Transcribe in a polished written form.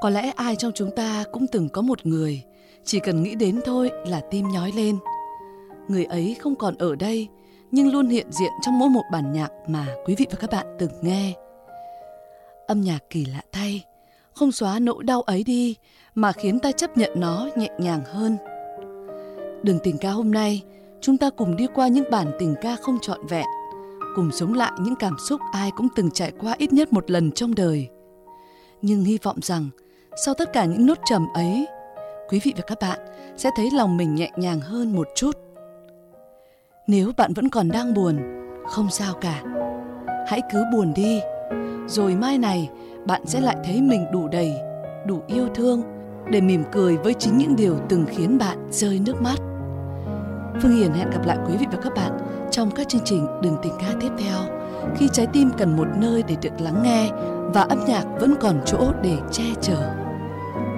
Có lẽ ai trong chúng ta cũng từng có một người, chỉ cần nghĩ đến thôi là tim nhói lên. Người ấy không còn ở đây, nhưng luôn hiện diện trong mỗi một bản nhạc mà quý vị và các bạn từng nghe. Âm nhạc kỳ lạ thay, không xóa nỗi đau ấy đi, mà khiến ta chấp nhận nó nhẹ nhàng hơn. Đường tình ca hôm nay, chúng ta cùng đi qua những bản tình ca không trọn vẹn, cùng sống lại những cảm xúc ai cũng từng trải qua ít nhất một lần trong đời. Nhưng hy vọng rằng, sau tất cả những nốt trầm ấy, quý vị và các bạn sẽ thấy lòng mình nhẹ nhàng hơn một chút. Nếu bạn vẫn còn đang buồn, không sao cả. Hãy cứ buồn đi, rồi mai này bạn sẽ lại thấy mình đủ đầy, đủ yêu thương để mỉm cười với chính những điều từng khiến bạn rơi nước mắt. Phương Hiền hẹn gặp lại quý vị và các bạn trong các chương trình Đường tình ca tiếp theo, khi trái tim cần một nơi để được lắng nghe và âm nhạc vẫn còn chỗ để che chở.